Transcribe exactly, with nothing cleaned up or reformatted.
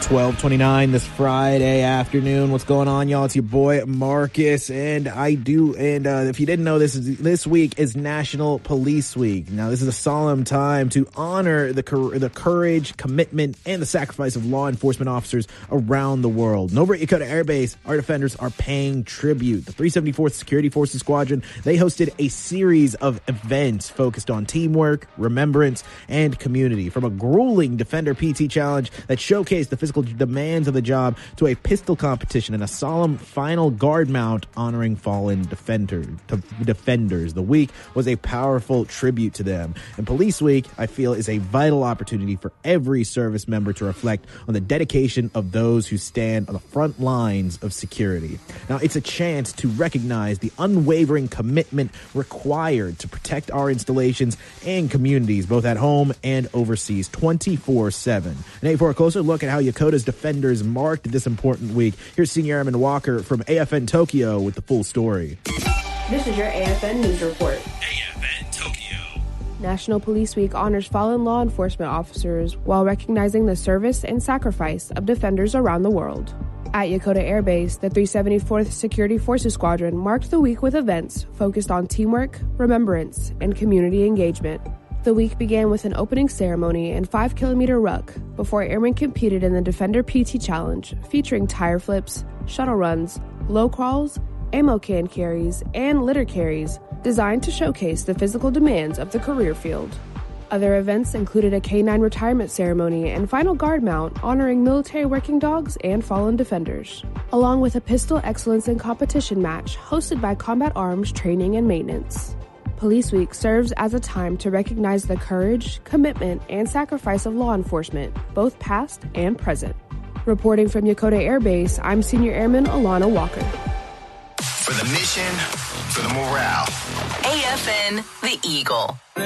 twelve twenty-nine this Friday afternoon. What's going on, y'all? It's your boy Marcus, and I do. And uh, if you didn't know, this is this week is National Police Week. Now, this is a solemn time to honor the the courage, commitment, and the sacrifice of law enforcement officers around the world. And over at Yokota Air Base, our defenders are paying tribute. The three seventy-fourth Security Forces Squadron, they hosted a series of events focused on teamwork, remembrance, and community. From a grueling Defender P T challenge that showcased the physical demands of the job to a pistol competition and a solemn final guard mount honoring fallen defender, defenders. The week was a powerful tribute to them. And Police Week, I feel, is a vital opportunity for every service member to reflect on the dedication of those who stand on the front lines of security. Now, it's a chance to recognize the unwavering commitment required to protect our installations and communities, both at home and overseas, twenty-four seven. And for a closer look at how Yokota's defenders marked this important week, here's Senior Airman Walker from A F N Tokyo with the full story. This is your A F N News Report. A F N Tokyo. National Police Week honors fallen law enforcement officers while recognizing the service and sacrifice of defenders around the world. At Yokota Air Base, the three seventy-fourth Security Forces Squadron marked the week with events focused on teamwork, remembrance, and community engagement. The week began with an opening ceremony and five kilometer ruck before airmen competed in the Defender P T Challenge, featuring tire flips, shuttle runs, low crawls, ammo can carries, and litter carries, designed to showcase the physical demands of the career field. Other events included a K nine retirement ceremony and final guard mount honoring military working dogs and fallen defenders, along with a pistol excellence in competition match hosted by Combat Arms Training and Maintenance. Police Week serves as a time to recognize the courage, commitment, and sacrifice of law enforcement, both past and present. Reporting from Yokota Air Base, I'm Senior Airman Alana Walker. For the mission, for the morale. A F N, the Eagle.